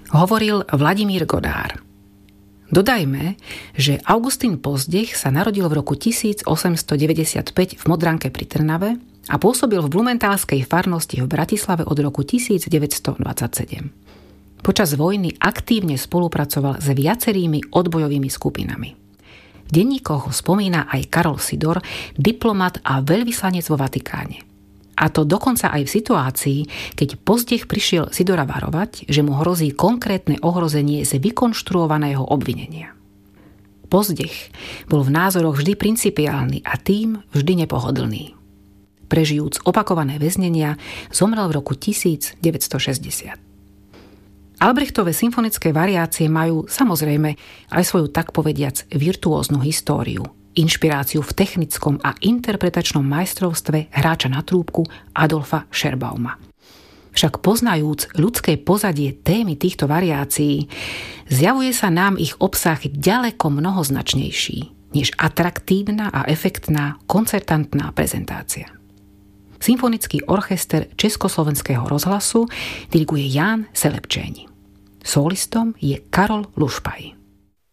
hovoril Vladimír Godár. Dodajme, že Augustín Pozdech sa narodil v roku 1895 v Modranke pri Trnave a pôsobil v blumentálskej farnosti v Bratislave od roku 1927. Počas vojny aktívne spolupracoval s viacerými odbojovými skupinami. V denníkoch ho spomína aj Karol Sidor, diplomat a veľvyslanec vo Vatikáne. A to dokonca aj v situácii, keď Pozdech prišiel Sidora varovať, že mu hrozí konkrétne ohrozenie z vykonštruovaného obvinenia. Pozdech bol v názoroch vždy principiálny a tým vždy nepohodlný. Prežijúc opakované väznenia, zomrel v roku 1960. Albrechtove symfonické variácie majú samozrejme aj svoju tak povediac virtuóznu históriu, inšpiráciu v technickom a interpretačnom majstrovstve hráča na trúbku Adolfa Scherbauma. Však poznajúc ľudské pozadie témy týchto variácií, zjavuje sa nám ich obsah ďaleko mnohoznačnejší než atraktívna a efektná koncertantná prezentácia. Symfonický orchester Československého rozhlasu diriguje Ján Selepčéni. Solistom je Karol Lušpaj.